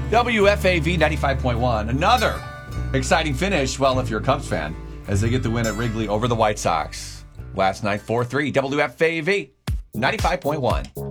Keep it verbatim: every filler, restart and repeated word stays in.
W F A V ninety-five point one. Another exciting finish, well, if you're a Cubs fan, as they get the win at Wrigley over the White Sox. Last night, four three. W F A V ninety-five point one.